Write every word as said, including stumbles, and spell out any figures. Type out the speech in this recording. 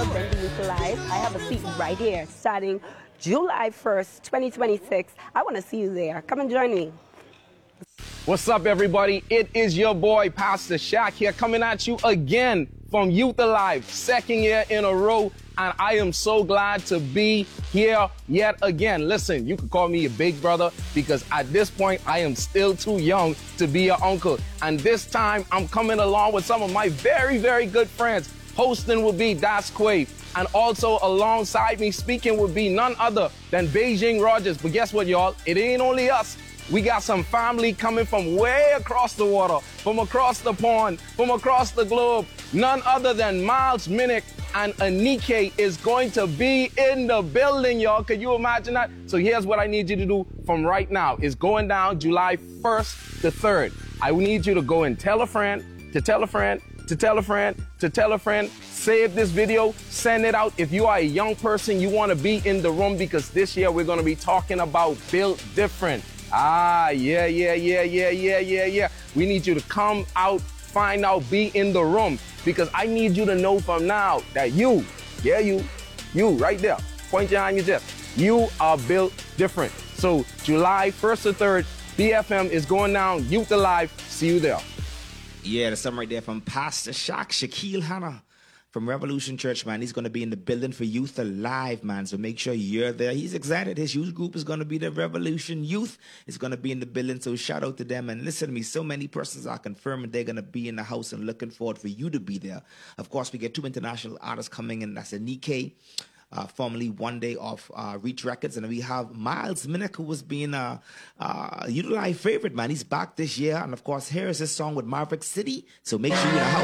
ever been to Youth Alive. I have a seat right here starting July first, twenty twenty-six. I want to see you there. Come and join me. What's up, everybody? It is your boy, Pastor Shaq, here coming at you again from Youth Alive, second year in a row, and I am so glad to be here yet again. Listen, you can call me your big brother because at this point, I am still too young to be your uncle. And this time, I'm coming along with some of my very, very good friends. Hosting will be Das Quay, and also alongside me speaking will be none other than Beijing Rogers. But guess what, y'all? It ain't only us. We got some family coming from way across the water, from across the pond, from across the globe. None other than Miles Minnick and Anike is going to be in the building, y'all. Can you imagine that? So here's what I need you to do from right now. It's going down July first to third. I need you to go and tell a friend, to tell a friend, to tell a friend, to tell a friend, save this video, send it out. If you are a young person, you want to be in the room because this year we're going to be talking about Built Different. Ah, yeah, yeah, yeah, yeah, yeah, yeah, yeah. We need you to come out, find out, be in the room because I need you to know from now that you, yeah, you, you right there, point your hand on your chest, you are built different. So July first to third, B F M is going down, Youth Alive. See you there. Yeah, there's something right there from Pastor Shaq, Shaquille Hanna from Revolution Church, man. He's going to be in the building for Youth Alive, man. So make sure you're there. He's excited. His youth group is going to be the Revolution Youth. It's going to be in the building. So shout out to them. And listen to me, so many persons are confirming they're going to be in the house and looking forward for you to be there. Of course, we get two international artists coming in. That's Anike, Uh, formerly one day of uh, Reach Records, and we have Miles Minnick, who was being a uh, Youth Alive favorite, man. He's back this year, and of course, here is his song with Maverick City. So make sure you're in the house.